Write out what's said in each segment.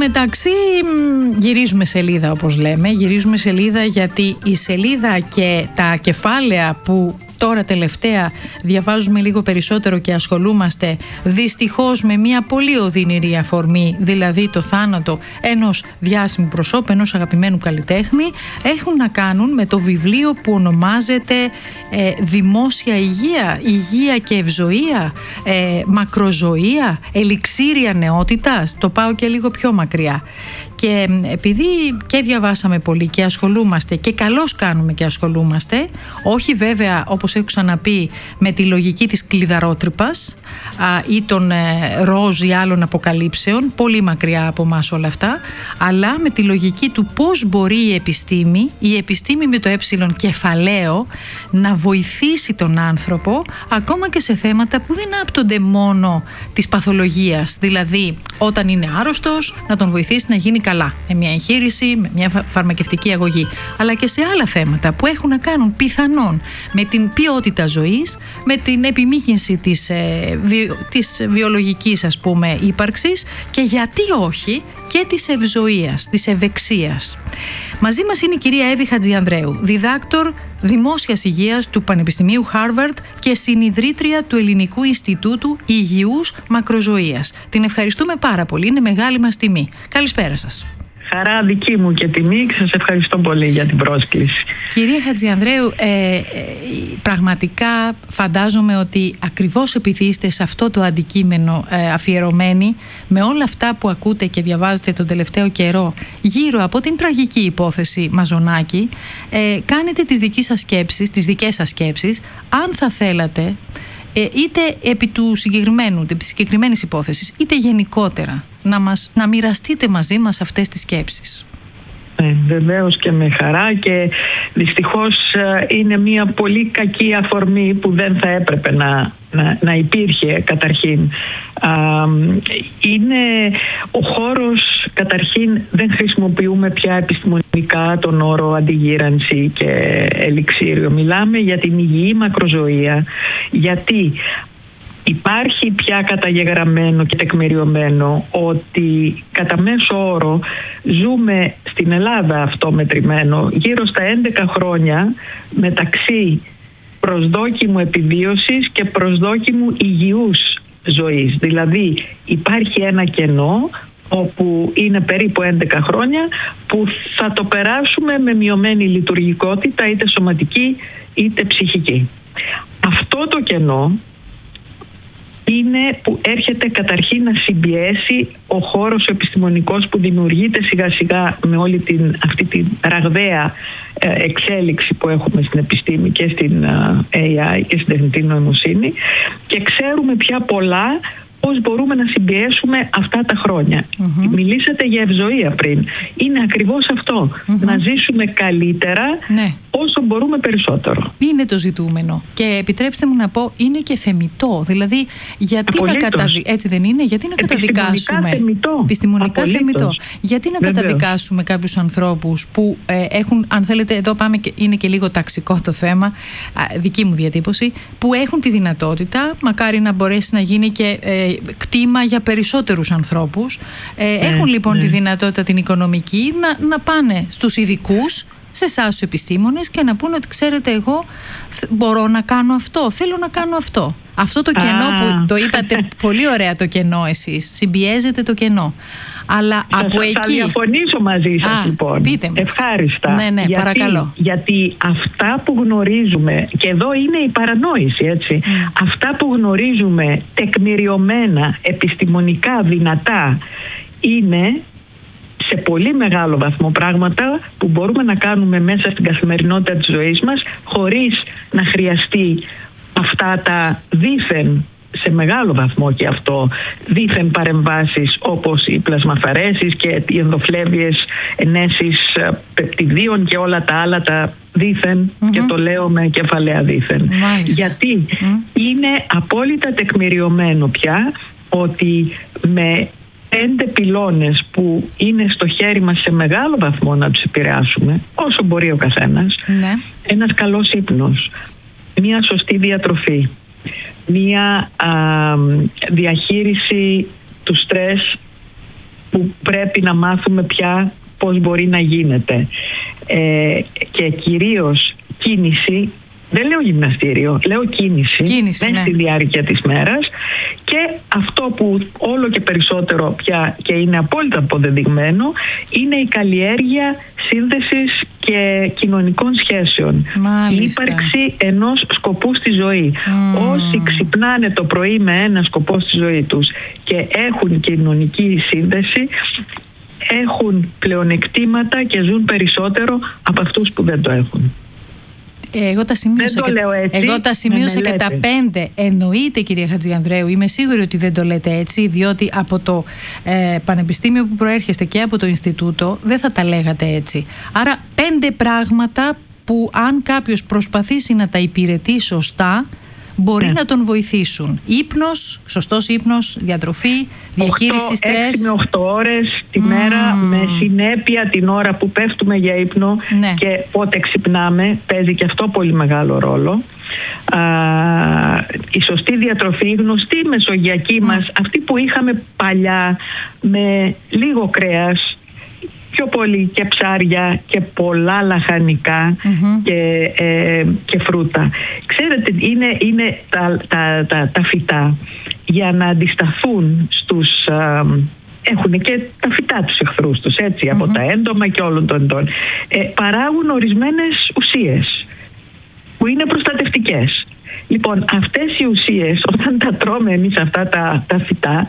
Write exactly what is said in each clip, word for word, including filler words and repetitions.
μεταξύ γυρίζουμε σελίδα, όπως λέμε. Γυρίζουμε σελίδα γιατί η σελίδα και τα κεφάλαια που τώρα τελευταία διαβάζουμε λίγο περισσότερο και ασχολούμαστε δυστυχώς με μια πολύ οδυνηρή αφορμή, δηλαδή το θάνατο ενός διάσημου προσώπου, ενός αγαπημένου καλλιτέχνη, έχουν να κάνουν με το βιβλίο που ονομάζεται ε, Δημόσια Υγεία, Υγεία και Ευζοία, ε, Μακροζωία, Ελιξήρια Νεότητας. Το πάω και λίγο πιο μακριά. Και επειδή και διαβάσαμε πολύ και ασχολούμαστε, και καλώς κάνουμε και ασχολούμαστε, όχι βέβαια όπως έχω ξαναπεί με τη λογική της κλειδαρότρυπας α, ή των ε, ροζ ή άλλων αποκαλύψεων, πολύ μακριά από εμάς όλα αυτά, αλλά με τη λογική του πώς μπορεί η επιστήμη, η επιστήμη με το ε κεφαλαίο, να βοηθήσει τον άνθρωπο ακόμα και σε θέματα που δεν άπτονται μόνο της παθολογίας, δηλαδή όταν είναι άρρωστος να τον βοηθήσει να γίνει καλά με μια εγχείρηση, με μια φαρμακευτική αγωγή, αλλά και σε άλλα θέματα που έχουν να κάνουν πιθανόν με την ποιότητα ζωής, με την επιμήκυνση της, ε, βιο, της βιολογικής ας πούμε ύπαρξης και γιατί όχι και της ευζοίας, της ευεξίας. Μαζί μας είναι η κυρία Εύη Χατζιανδρέου, διδάκτορ Δημόσιας Υγείας του Πανεπιστημίου Χάρβαρντ και συνιδρύτρια του Ελληνικού Ινστιτούτου Υγιούς Μακροζωίας. Την ευχαριστούμε πάρα πολύ, είναι μεγάλη μας τιμή. Καλησπέρα σας. Χαρά δική μου και τιμή και σας ευχαριστώ πολύ για την πρόσκληση. Κυρία Χατζιανδρέου, ε, ε, πραγματικά φαντάζομαι ότι ακριβώς επειδή είστε σε αυτό το αντικείμενο ε, αφιερωμένοι, με όλα αυτά που ακούτε και διαβάζετε τον τελευταίο καιρό γύρω από την τραγική υπόθεση Μαζονάκη, ε, κάνετε τις δικές σας σκέψεις, τις δικές σας σκέψεις, αν θα θέλατε, ε, είτε επί του συγκεκριμένου, της συγκεκριμένης υπόθεσης, είτε γενικότερα, να, μας, να μοιραστείτε μαζί μας αυτές τις σκέψεις. Ε, βεβαίως και με χαρά, και δυστυχώς είναι μια πολύ κακή αφορμή που δεν θα έπρεπε να, να, να υπήρχε καταρχήν. Α, είναι ο χώρος, καταρχήν δεν χρησιμοποιούμε πια επιστημονικά τον όρο αντιγύρανση και ελιξίριο. Μιλάμε για την υγιή μακροζωία, γιατί υπάρχει πια καταγεγραμμένο και τεκμηριωμένο ότι κατά μέσο όρο ζούμε στην Ελλάδα, αυτό μετρημένο, γύρω στα έντεκα χρόνια μεταξύ προσδόκιμου επιβίωσης και προσδόκιμου υγιούς ζωής. Δηλαδή υπάρχει ένα κενό όπου είναι περίπου έντεκα χρόνια που θα το περάσουμε με μειωμένη λειτουργικότητα, είτε σωματική είτε ψυχική. Αυτό το κενό είναι που έρχεται καταρχήν να συμπιέσει ο χώρος ο επιστημονικός που δημιουργείται σιγά σιγά με όλη την, αυτή την ραγδαία εξέλιξη που έχουμε στην επιστήμη και στην έι άι και στην τεχνητή νοημοσύνη, και ξέρουμε πια πολλά πώς μπορούμε να συμπιέσουμε αυτά τα χρόνια. Mm-hmm. Μιλήσατε για ευζοία πριν. Είναι ακριβώς αυτό. Mm-hmm. Να ζήσουμε καλύτερα, ναι, όσο μπορούμε περισσότερο. Είναι το ζητούμενο. Και επιτρέψτε μου να πω, είναι και θεμιτό. Δηλαδή, γιατί Απολύτως. να καταδι... έτσι δεν είναι, γιατί να καταδικάσουμε. Θεμιτό. Επιστημονικά θεμιτό. Γιατί να Βεβαίως. καταδικάσουμε κάποιους ανθρώπους που ε, έχουν, αν θέλετε, εδώ πάμε και είναι και λίγο ταξικό το θέμα, α, δική μου διατύπωση, που έχουν τη δυνατότητα, μακάρι να μπορέσει να γίνει και ε, κτήμα για περισσότερους ανθρώπους. Ε, ε, έχουν λοιπόν ε. τη δυνατότητα την οικονομική να, να πάνε στους ειδικούς, σε εσάς τους επιστήμονες, και να πούνε ότι ξέρετε, εγώ μπορώ να κάνω αυτό, θέλω να κάνω αυτό. Αυτό το κενό ah. που το είπατε πολύ ωραία, το κενό εσείς, συμπιέζετε το κενό. Αλλά θα, από θα, εκεί... Θα διαφωνήσω μαζί σας ah, λοιπόν. Πείτε μας. Ευχάριστα. Ναι, ναι, γιατί, παρακαλώ. Γιατί αυτά που γνωρίζουμε, και εδώ είναι η παρανόηση, έτσι, mm. αυτά που γνωρίζουμε τεκμηριωμένα, επιστημονικά δυνατά, είναι σε πολύ μεγάλο βαθμό πράγματα που μπορούμε να κάνουμε μέσα στην καθημερινότητα της ζωής μας, χωρίς να χρειαστεί αυτά τα δήθεν, σε μεγάλο βαθμό και αυτό, δήθεν παρεμβάσεις όπως οι πλασμαφαρέσεις και οι ενδοφλέβιες ενέσεις πεπτιδίων και όλα τα άλλα τα δήθεν, mm-hmm. και το λέω με κεφαλαία δήθεν. Μάλιστα. Γιατί mm. είναι απόλυτα τεκμηριωμένο πια ότι με πέντε πυλώνες που είναι στο χέρι μας σε μεγάλο βαθμό να τους επηρεάσουμε, όσο μπορεί ο καθένας, ναι. ένας καλός ύπνος, μια σωστή διατροφή, μια α, διαχείριση του στρες που πρέπει να μάθουμε πια πώς μπορεί να γίνεται. Ε, και κυρίως κίνηση, δεν λέω γυμναστήριο, λέω κίνηση, κίνηση μέσα ναι. στη διάρκεια της μέρας, και αυτό που όλο και περισσότερο πια και είναι απόλυτα αποδεδειγμένο είναι η καλλιέργεια σύνδεσης και κοινωνικών σχέσεων. Μάλιστα. Η ύπαρξη ενός σκοπού στη ζωή. Mm. Όσοι ξυπνάνε το πρωί με ένα σκοπό στη ζωή τους και έχουν κοινωνική σύνδεση, έχουν πλεονεκτήματα και ζουν περισσότερο από αυτούς που δεν το έχουν. Εγώ τα σημείωσα, δεν το και, λέω έτσι, εγώ τα σημείωσα και τα πέντε. Εννοείται, κυρία Χατζιανδρέου, είμαι σίγουρη ότι δεν το λέτε έτσι, διότι από το ε, πανεπιστήμιο που προέρχεστε και από το Ινστιτούτο δεν θα τα λέγατε έτσι. Άρα πέντε πράγματα που αν κάποιος προσπαθήσει να τα υπηρετεί σωστά, μπορεί ναι. να τον βοηθήσουν. Ύπνος, σωστός ύπνος, διατροφή, διαχείριση στρες. έξι με οκτώ ώρες τη mm. μέρα, με συνέπεια την ώρα που πέφτουμε για ύπνο ναι. και πότε ξυπνάμε, παίζει και αυτό πολύ μεγάλο ρόλο. Α, η σωστή διατροφή, η γνωστή μεσογειακή mm. μας, αυτή που είχαμε παλιά με λίγο κρέας, πιο πολύ και ψάρια και πολλά λαχανικά mm-hmm. και, ε, και φρούτα. Ξέρετε, είναι, είναι τα, τα, τα, τα φυτά για να αντισταθούν στους... Α, έχουν και τα φυτά τους εχθρούς τους, έτσι, mm-hmm. από τα έντομα και όλων των εντών. Ε, παράγουν ορισμένες ουσίες που είναι προστατευτικές. Λοιπόν, αυτές οι ουσίες, όταν τα τρώμε εμείς αυτά τα, τα φυτά,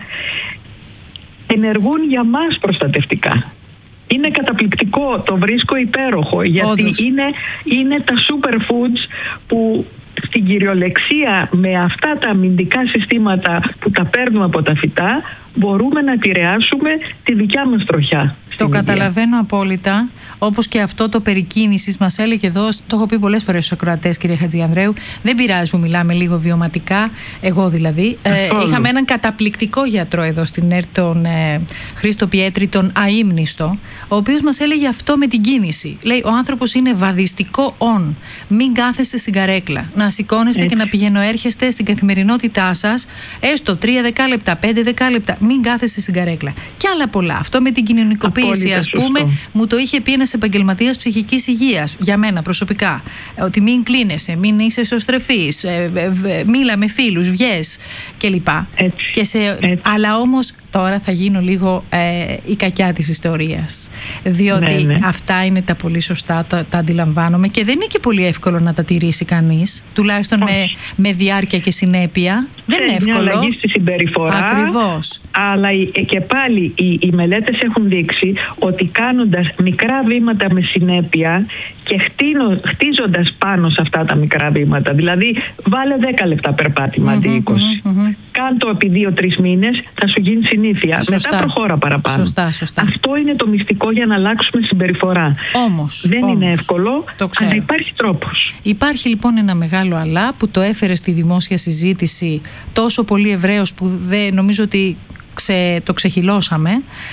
ενεργούν για μας προστατευτικά. Είναι καταπληκτικό, το βρίσκω υπέροχο, γιατί είναι, είναι τα superfoods που στην κυριολεξία με αυτά τα αμυντικά συστήματα που τα παίρνουμε από τα φυτά μπορούμε να επηρεάσουμε τη δικιά μας τροχιά. Το καταλαβαίνω απόλυτα. Όπως και αυτό το περί κίνησης μας έλεγε εδώ, το έχω πει πολλές φορές στους ακροατές, κύριε Χατζιανδρέου. Δεν πειράζει που μιλάμε λίγο βιωματικά, εγώ δηλαδή. Ε, είχαμε έναν καταπληκτικό γιατρό εδώ στην ΕΡΤ, τον ε, Χρήστο Πιέτρη, τον αείμνηστο, ο οποίος μας έλεγε αυτό με την κίνηση. Λέει, ο άνθρωπος είναι βαδιστικό on. Μην κάθεστε στην καρέκλα. Να σηκώνεστε Έτσι. και να πηγαινοέρχεστε στην καθημερινότητά σας, έστω τρία δεκάλεπτα, πέντε δεκάλεπτα. Μην κάθεστε στην καρέκλα. Και άλλα πολλά. Αυτό με την κοινωνικοποίηση, ας πούμε, μου το είχε πει ένας επαγγελματίας ψυχικής υγείας, για μένα προσωπικά. Ότι μην κλείνεσαι, μην είσαι εσωστρεφής, ε, ε, ε, μίλα με φίλους, βγες κλπ. Και σε, αλλά όμως τώρα θα γίνω λίγο ε, η κακιά της ιστορίας. Διότι ναι, ναι. αυτά είναι τα πολύ σωστά, τα, τα αντιλαμβάνομαι, και δεν είναι και πολύ εύκολο να τα τηρήσει κανείς, τουλάχιστον με, με διάρκεια και συνέπεια. Δεν είναι εύκολο. Μια αλλαγή στη συμπεριφορά. Ακριβώς. Αλλά και πάλι οι, οι μελέτες έχουν δείξει ότι κάνοντας μικρά βήματα με συνέπεια και χτίνω, χτίζοντας πάνω σε αυτά τα μικρά βήματα, δηλαδή βάλε δέκα λεπτά περπάτημα αντί mm-hmm, είκοσι. Mm-hmm. Κάν το επί δύο τρεις μήνες, θα σου γίνει συνήθεια. Σωστά. Μετά προχώρα παραπάνω. Σωστά, σωστά. Αυτό είναι το μυστικό για να αλλάξουμε συμπεριφορά. Όμως, δεν όμως, είναι εύκολο, αλλά υπάρχει τρόπος. Υπάρχει λοιπόν ένα μεγάλο αλλά που το έφερε στη δημόσια συζήτηση τόσο πολύ ευρέως που δεν νομίζω ότι ξε, το ξεχυλώσαμε.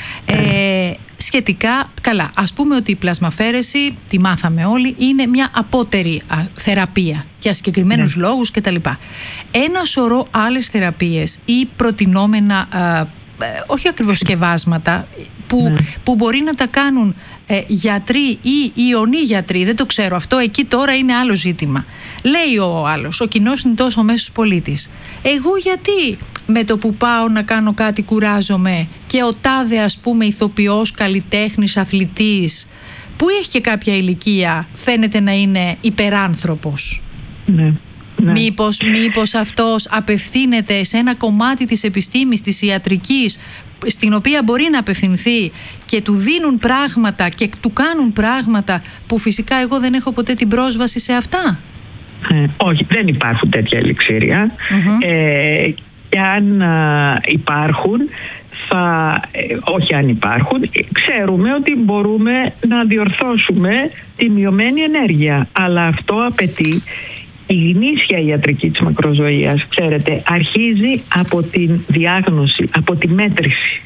Ε, σχετικά, καλά, ας πούμε ότι η πλασμαφαίρεση, τη μάθαμε όλοι, είναι μια απότερη α, θεραπεία για συγκεκριμένους ναι. λόγους κτλ. Ένα σωρό άλλες θεραπείες ή προτινόμενα, α, όχι ακριβώς σκευάσματα, που, ναι. που μπορεί να τα κάνουν ε, γιατροί ή ιονοί γιατροί, δεν το ξέρω, αυτό εκεί τώρα είναι άλλο ζήτημα. Λέει ο άλλος, ο κοινός είναι τόσο μέσος πολίτης. Εγώ γιατί με το που πάω να κάνω κάτι κουράζομαι και ο τάδε, ας πούμε, ηθοποιός, καλλιτέχνης, αθλητής που έχει και κάποια ηλικία φαίνεται να είναι υπεράνθρωπος. Ναι. Ναι. Μήπως, μήπως αυτός απευθύνεται σε ένα κομμάτι της επιστήμης, της ιατρικής, στην οποία μπορεί να απευθυνθεί και του δίνουν πράγματα και του κάνουν πράγματα που φυσικά εγώ δεν έχω ποτέ την πρόσβαση σε αυτά. Ε, όχι, δεν υπάρχουν τέτοια ελιξήρια. Mm-hmm. Ε, και αν α, υπάρχουν, θα, ε, όχι αν υπάρχουν, ξέρουμε ότι μπορούμε να διορθώσουμε τη μειωμένη ενέργεια. Αλλά αυτό απαιτεί η γνήσια ιατρική της μακροζωίας, ξέρετε, αρχίζει από την διάγνωση, από τη μέτρηση.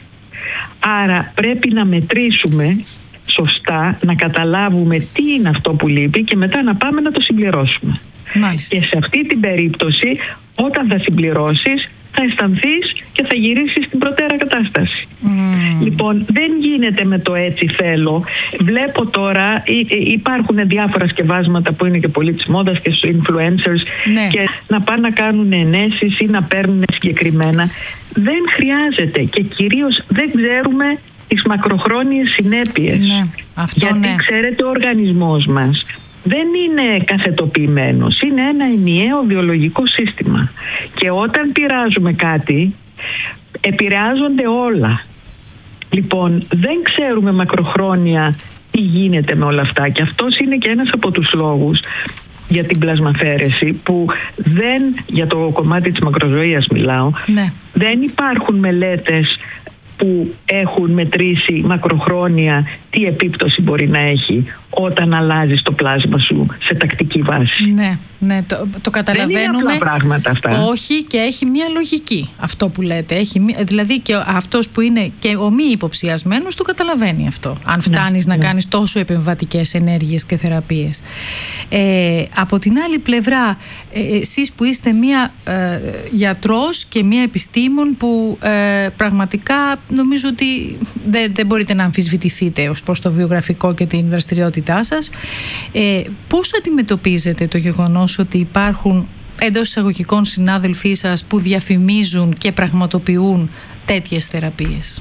Άρα πρέπει να μετρήσουμε σωστά, να καταλάβουμε τι είναι αυτό που λείπει και μετά να πάμε να το συμπληρώσουμε. Μάλιστα. Και σε αυτή την περίπτωση, όταν θα συμπληρώσεις, θα αισθανθείς και θα γυρίσεις στην προτέρα κατάσταση. Mm. Λοιπόν, δεν γίνεται με το έτσι θέλω. Βλέπω τώρα υπάρχουν διάφορα σκευάσματα που είναι και πολύ της μόδας και στους influencers, ναι, και να πάνε να κάνουν ενέσεις ή να παίρνουν συγκεκριμένα. Δεν χρειάζεται και κυρίως δεν ξέρουμε τις μακροχρόνιες συνέπειες. Ναι, αυτό, γιατί ναι. ξέρετε, ο οργανισμός μας δεν είναι καθετοποιημένος, είναι ένα ενιαίο βιολογικό σύστημα και όταν πειράζουμε κάτι επηρεάζονται όλα. Λοιπόν, δεν ξέρουμε μακροχρόνια τι γίνεται με όλα αυτά και αυτός είναι και ένας από τους λόγους για την πλασμαφαίρεση που δεν, για το κομμάτι της μακροζωίας μιλάω, ναι, δεν υπάρχουν μελέτες που έχουν μετρήσει μακροχρόνια τι επίπτωση μπορεί να έχει όταν αλλάζεις το πλάσμα σου σε τακτική βάση. Ναι, ναι, το, το καταλαβαίνουμε. Δεν είναι απλά πράγματα αυτά. Όχι, και έχει μια λογική αυτό που λέτε. Έχει, δηλαδή και αυτός που είναι και ο μη υποψιασμένος το καταλαβαίνει αυτό. Αν φτάνεις, ναι, να, ναι, κάνεις τόσο επεμβατικές ενέργειες και θεραπείες. Ε, από την άλλη πλευρά, ε, εσείς που είστε μια ε, γιατρός και μια επιστήμον που ε, πραγματικά νομίζω ότι δεν, δεν μπορείτε να αμφισβητηθείτε ως προς το βιογραφικό και την δραστηριότητά σας. Ε, πώς το αντιμετωπίζετε το γεγονός ότι υπάρχουν εντός εισαγωγικών συνάδελφοί σας που διαφημίζουν και πραγματοποιούν τέτοιες θεραπείες?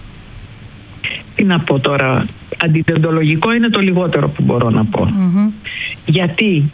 Τι να πω τώρα, αντιδιοντολογικό είναι το λιγότερο που μπορώ να πω. Mm-hmm. Γιατί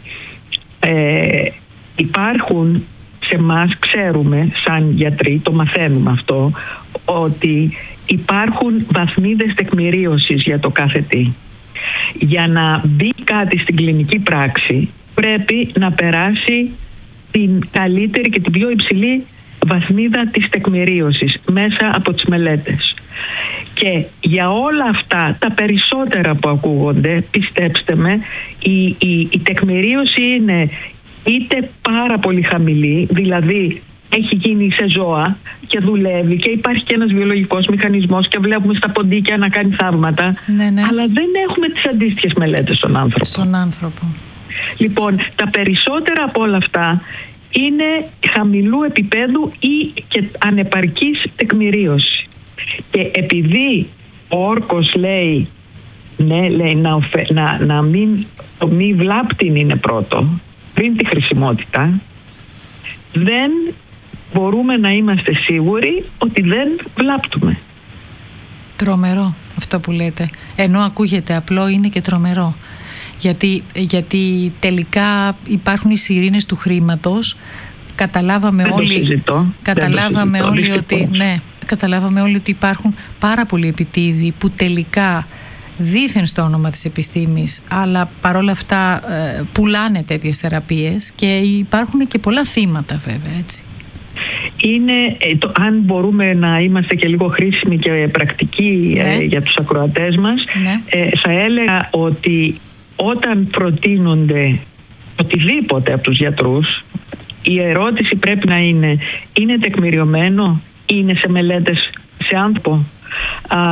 ε, υπάρχουν σε εμάς, ξέρουμε σαν γιατροί, το μαθαίνουμε αυτό, ότι υπάρχουν βαθμίδες τεκμηρίωσης για το κάθε τι. Για να μπει κάτι στην κλινική πράξη πρέπει να περάσει την καλύτερη και την πιο υψηλή βαθμίδα της τεκμηρίωσης μέσα από τις μελέτες. Και για όλα αυτά, τα περισσότερα που ακούγονται, πιστέψτε με, η, η, η τεκμηρίωση είναι είτε πάρα πολύ χαμηλή, δηλαδή έχει γίνει σε ζώα και δουλεύει και υπάρχει και ένας βιολογικός μηχανισμός και βλέπουμε στα ποντίκια να κάνει θαύματα, ναι, ναι, αλλά δεν έχουμε τις αντίστοιχες μελέτες στον άνθρωπο. Στον άνθρωπο. Λοιπόν, τα περισσότερα από όλα αυτά είναι χαμηλού επίπεδου ή και ανεπαρκής τεκμηρίωση. Και επειδή ο όρκος λέει, ναι, λέει να, οφε, να, να μην, το μη βλάπτην είναι πρώτο, πριν τη χρησιμότητα, δεν μπορούμε να είμαστε σίγουροι ότι δεν βλάπτουμε. Τρομερό αυτό που λέτε. Ενώ ακούγεται απλό, είναι και τρομερό. Γιατί, γιατί τελικά υπάρχουν οι σιρήνες του χρήματος. Καταλάβαμε δεν όλοι, το συζητώ, καταλάβαμε δεν το συζητώ, όλοι ότι, ναι, καταλάβαμε όλοι ότι υπάρχουν πάρα πολλοί επιτίδοι που τελικά δήθεν στο όνομα της επιστήμης, αλλά παρόλα αυτά ε, πουλάνε τέτοιες θεραπείες και υπάρχουν και πολλά θύματα βέβαια, έτσι. Είναι, ε, το, αν μπορούμε να είμαστε και λίγο χρήσιμοι και πρακτικοί, ναι, ε, για τους ακροατές μας, ναι, ε, θα έλεγα ότι όταν προτείνονται οτιδήποτε από τους γιατρούς, η ερώτηση πρέπει να είναι, είναι τεκμηριωμένο, είναι σε μελέτες σε άνθρωπο? Α,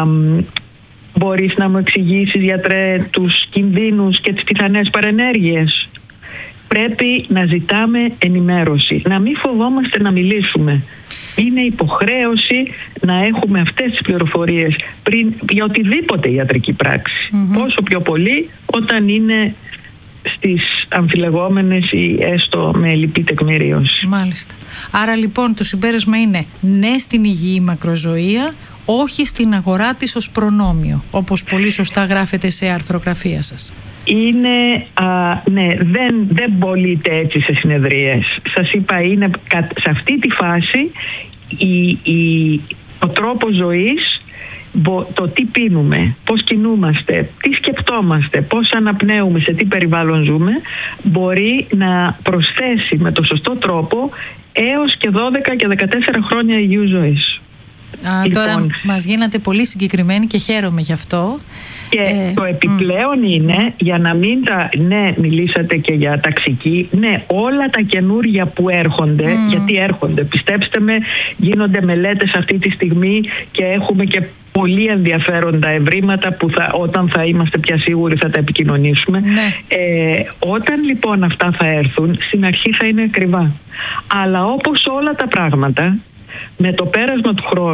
μπορείς να μου εξηγήσεις, γιατρέ, τους κινδύνους και τις πιθανές παρενέργειες? Πρέπει να ζητάμε ενημέρωση, να μην φοβόμαστε να μιλήσουμε. Είναι υποχρέωση να έχουμε αυτές τις πληροφορίες πριν, για οτιδήποτε ιατρική πράξη. Mm-hmm. Πόσο πιο πολύ όταν είναι στις αμφιλεγόμενες ή έστω με λυπή τεκμηρίωση. Μάλιστα. Άρα λοιπόν το συμπέρασμα είναι ναι στην υγιή μακροζωία, όχι στην αγορά της ως προνόμιο, όπως πολύ σωστά γράφετε σε αρθρογραφία σας. Είναι, α, ναι, δεν, δεν πωλείται έτσι σε συνεδρίες. Σας είπα, είναι σε αυτή τη φάση η, η, ο τρόπος ζωής, το τι πίνουμε, πώς κινούμαστε, τι σκεπτόμαστε, πώς αναπνέουμε, σε τι περιβάλλον ζούμε, μπορεί να προσθέσει με το σωστό τρόπο έως και δώδεκα και δεκατέσσερα χρόνια υγιούς ζωής. Α, λοιπόν, τώρα μας γίνατε πολύ συγκεκριμένοι και χαίρομαι γι' αυτό. Και ε, το επιπλέον mm. είναι, για να μην τα... Ναι, μιλήσατε και για ταξική. Ναι, όλα τα καινούργια που έρχονται, mm. γιατί έρχονται, πιστέψτε με, γίνονται μελέτες αυτή τη στιγμή και έχουμε και πολύ ενδιαφέροντα ευρήματα που θα, όταν θα είμαστε πια σίγουροι θα τα επικοινωνήσουμε. Ναι. Ε, όταν λοιπόν αυτά θα έρθουν, στην αρχή θα είναι ακριβά. Αλλά όπως όλα τα πράγματα, με το πέρασμα του χρόνου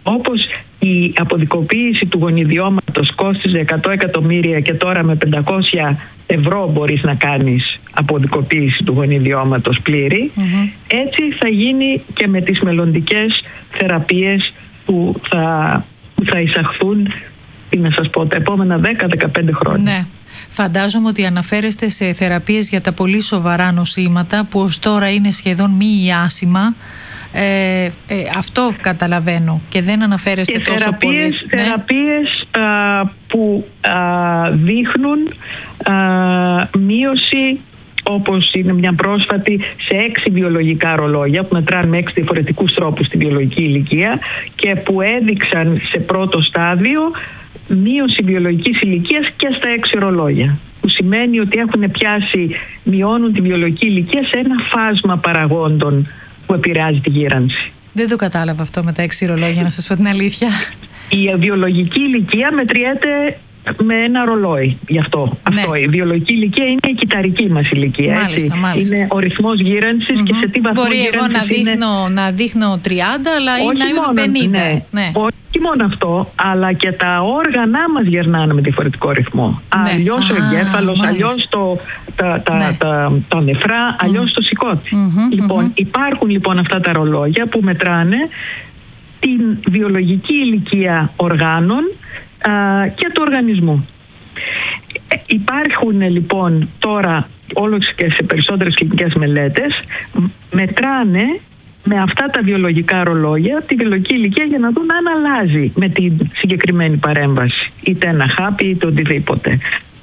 Όπως η αποδικοποίηση του γονιδιώματος κόστιζε εκατό εκατομμύρια και τώρα με πεντακόσια ευρώ μπορείς να κάνεις αποδικοποίηση του γονιδιώματος πλήρη, mm-hmm. έτσι θα γίνει και με τις μελλοντικές θεραπείες που θα, που θα εισαχθούν, τι να σας πω, τα επόμενα δέκα με δεκαπέντε χρόνια. Ναι. Φαντάζομαι ότι αναφέρεστε σε θεραπείες για τα πολύ σοβαρά νοσήματα που ως τώρα είναι σχεδόν μη ιάσιμα. Ε, ε, αυτό καταλαβαίνω και δεν αναφέρεστε και τόσο θεραπείες, πολύ. Θεραπείες ναι. α, που α, δείχνουν α, μείωση, όπως είναι μια πρόσφατη, σε έξι βιολογικά ρολόγια που μετράνε με έξι διαφορετικούς τρόπους τη βιολογική ηλικία και που έδειξαν σε πρώτο στάδιο μείωση βιολογικής ηλικίας και στα έξι ρολόγια. Που σημαίνει ότι έχουν πιάσει, μειώνουν τη βιολογική ηλικία σε ένα φάσμα παραγόντων που επηρεάζει τη γύρανση. Δεν το κατάλαβα αυτό με τα έξι ρολόγια, να σας πω την αλήθεια. Η βιολογική ηλικία μετριέται με ένα ρολόι. Γι' αυτό. Ναι. αυτό. Η βιολογική ηλικία είναι η κυταρική μας ηλικία. Μάλιστα, έτσι. Μάλιστα. Είναι ο ρυθμός γύρανσης mm-hmm. και σε τι βαθμό μπορεί εγώ να δείχνω, είναι... να δείχνω τριάντα, αλλά ή να είμαι πενήντα. Ναι. Ναι. Όχι μόνο αυτό, αλλά και τα όργανα μας γερνάνε με διαφορετικό ρυθμό. Ναι. Αλλιώς ο εγκέφαλος, αλλιώς το, τα, τα, ναι. τα, τα νεφρά, αλλιώς mm. το σηκώτη. Mm-hmm, λοιπόν, mm-hmm. υπάρχουν λοιπόν αυτά τα ρολόγια που μετράνε την βιολογική ηλικία οργάνων α, και του οργανισμού. Ε, υπάρχουν λοιπόν τώρα όλο και σε περισσότερες κλινικές μελέτες, μετράνε με αυτά τα βιολογικά ρολόγια τη βιολογική ηλικία για να δουν αν αλλάζει με τη συγκεκριμένη παρέμβαση, είτε ένα χάπι είτε οτιδήποτε.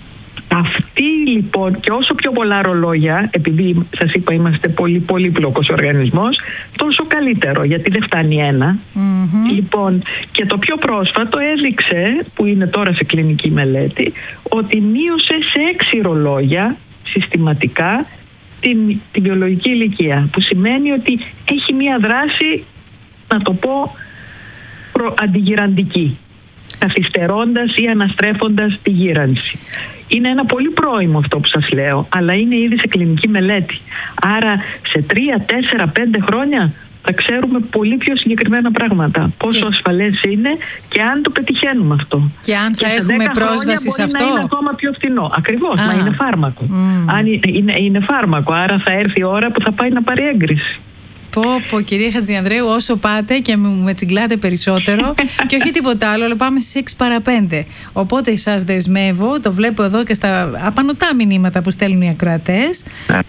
Αυτή λοιπόν, και όσο πιο πολλά ρολόγια, επειδή σας είπα είμαστε πολύ πολύπλοκος οργανισμός, τόσο καλύτερο, γιατί δεν φτάνει ένα. Mm-hmm. Λοιπόν, και το πιο πρόσφατο έδειξε, που είναι τώρα σε κλινική μελέτη, ότι μείωσε σε έξι ρολόγια συστηματικά την, την βιολογική ηλικία, που σημαίνει ότι έχει μία δράση, να το πω, προ, αντιγυραντική, καθυστερώντας ή αναστρέφοντας τη γύρανση. Είναι ένα πολύ πρόημο αυτό που σας λέω, αλλά είναι ήδη σε κλινική μελέτη. Άρα σε τρία, τέσσερα, πέντε χρόνια θα ξέρουμε πολύ πιο συγκεκριμένα πράγματα. Πόσο και... ασφαλές είναι και αν το πετυχαίνουμε αυτό. Και αν θα και έχουμε πρόσβαση σε αυτό. Μπορεί να είναι ακόμα πιο φθηνό. Ακριβώς, μα είναι φάρμακο. Mm. Αν είναι, είναι, είναι φάρμακο, άρα θα έρθει η ώρα που θα πάει να πάρει έγκριση. Πω, πω, κυρία Χατζιανδρέου, όσο πάτε και με τσιγκλάτε περισσότερο και όχι τίποτα άλλο, αλλά πάμε στις έξι παρά πέντε. Οπότε σας δεσμεύω, το βλέπω εδώ και στα απανωτά μηνύματα που στέλνουν οι ακροατές.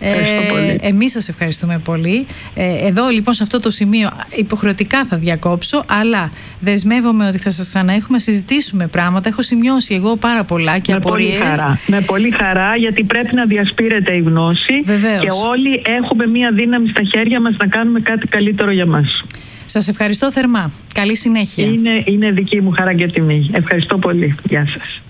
Ε, εμείς σας ευχαριστούμε πολύ. Ε, εδώ λοιπόν σε αυτό το σημείο υποχρεωτικά θα διακόψω, αλλά δεσμεύομαι ότι θα σας ξαναέχουμε, συζητήσουμε πράγματα. Έχω σημειώσει εγώ πάρα πολλά και με απορίες. Πολύ χαρά. Με πολύ χαρά, γιατί πρέπει να διασπείρεται η γνώση. Βεβαίως. Και όλοι έχουμε μία δύναμη στα χέρια μας να κάνουμε με κάτι καλύτερο για μας. Σας ευχαριστώ θερμά. Καλή συνέχεια. Είναι, είναι δική μου χαρά και τιμή. Ευχαριστώ πολύ. Γεια σας.